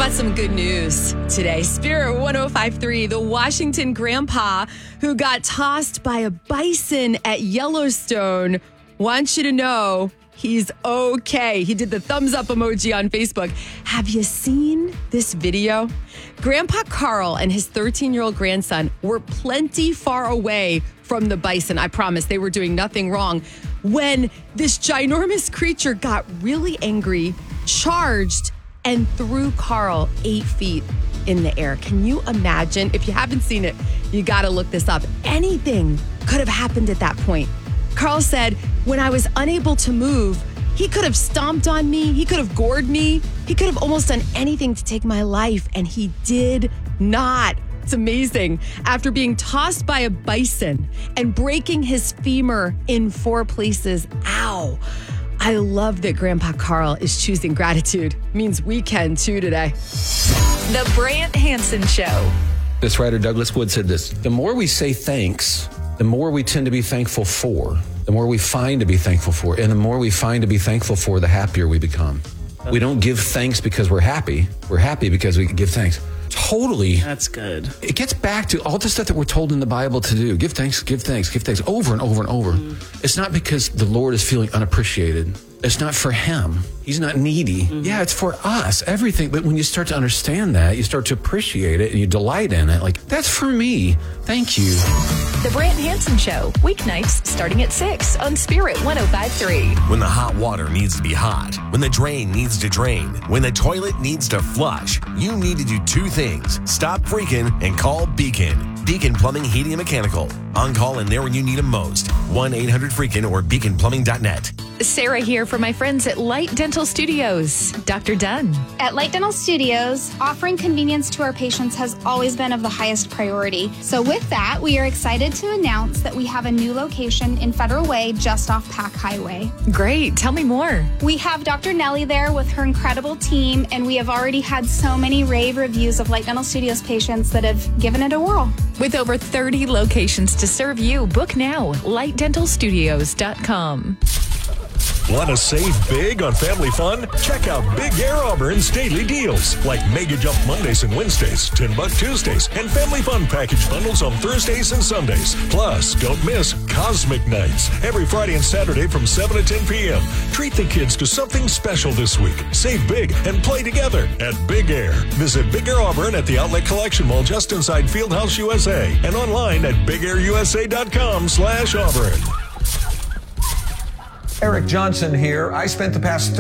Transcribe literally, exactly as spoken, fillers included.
got some good news today. Spirit one oh five point three, the Washington grandpa who got tossed by a bison at Yellowstone wants you to know he's okay. He did the thumbs up emoji on Facebook. Have you seen this video? Grandpa Carl and his thirteen-year-old grandson were plenty far away from the bison. I promise they were doing nothing wrong when this ginormous creature got really angry, charged, and threw Carl eight feet in the air. Can you imagine? If you haven't seen it, you got to look this up. Anything could have happened at that point. Carl said, when I was unable to move, he could have stomped on me. He could have gored me. He could have almost done anything to take my life, and he did not. It's amazing. After being tossed by a bison and breaking his femur in four places, ow. I love that Grandpa Carl is choosing gratitude. Means we can too today. The Brant Hansen Show. This writer, Douglas Wood, said this: the more we say thanks, the more we tend to be thankful for, the more we find to be thankful for, and the more we find to be thankful for, the happier we become. We don't give thanks because we're happy. We're happy because we give thanks. Totally. That's good. It gets back to all the stuff that we're told in the Bible to do. Give thanks, give thanks, give thanks over and over and over. Mm. It's not because the Lord is feeling unappreciated. It's not for him. He's not needy. Mm-hmm. Yeah, it's for us, everything. But when you start to understand that, you start to appreciate it and you delight in it. Like, that's for me. Thank you. The Brant Hansen Show, weeknights starting at six on Spirit one oh five point three. When the hot water needs to be hot, when the drain needs to drain, when the toilet needs to flush, you need to do two things. Stop freaking and call Beacon. Beacon Plumbing, Heating, and Mechanical. On call and there when you need them most. one eight hundred freakin or beacon plumbing dot net. Sarah here for my friends at Light Dental Studios. Doctor Dunn. At Light Dental Studios, offering convenience to our patients has always been of the highest priority. So with that, we are excited to announce that we have a new location in Federal Way, just off Pack Highway. Great. Tell me more. We have Doctor Nellie there with her incredible team, and we have already had so many rave reviews of Light Dental Studios patients that have given it a whirl. With over thirty locations to serve you, book now. light dental studios dot com. Want to save big on family fun? Check out Big Air Auburn's daily deals, like Mega Jump Mondays and Wednesdays, ten buck Tuesdays, and Family Fun Package bundles on Thursdays and Sundays. Plus, don't miss Cosmic Nights every Friday and Saturday from seven to ten p.m. Treat the kids to something special this week. Save big and play together at Big Air. Visit Big Air Auburn at the Outlet Collection Mall just inside Fieldhouse U S A and online at big air u s a dot com slash Auburn. Eric Johnson here. I spent the past